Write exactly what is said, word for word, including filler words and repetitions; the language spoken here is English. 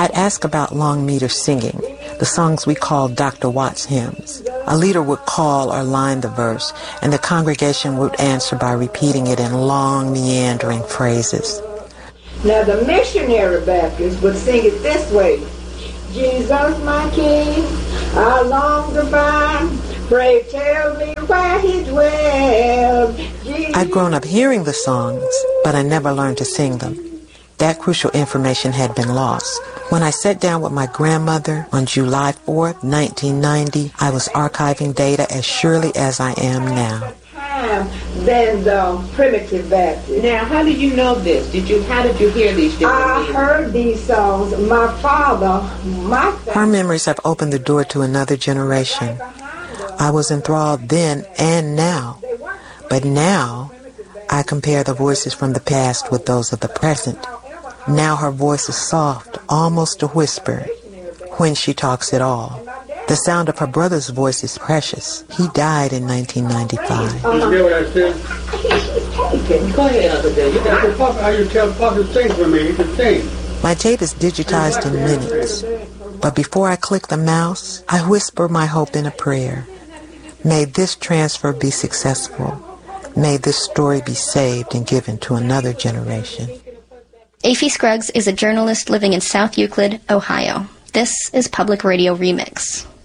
I'd ask about long meter singing, the songs we called Doctor Watts hymns. A leader would call or line the verse, and the congregation would answer by repeating it in long, meandering phrases. Now the missionary Baptists would sing it this way. Jesus, my King, I long to find. Pray tell me where he dwells. I'd grown up hearing the songs, but I never learned to sing them. That crucial information had been lost. When I sat down with my grandmother on July fourth, nineteen ninety, I was archiving data as surely as I am now. Than the primitive Baptist. Now, how did you know this? Did you? How did you hear these different I things? heard these songs. My father, my family. Her memories have opened the door to another generation. I was enthralled then and now, but now I compare the voices from the past with those of the present. Now her voice is soft, almost a whisper, when she talks at all. The sound of her brother's voice is precious. He died in nineteen ninety-five. Uh-huh. You hear what I said? Go ahead, Uncle Dave. You tell Papa how you tell Papa to sing for me. He can sing. My tape is digitized in minutes, but before I click the mouse, I whisper my hope in a prayer. May this transfer be successful. May this story be saved and given to another generation. Afy Scruggs is a journalist living in South Euclid, Ohio. This is Public Radio Remix.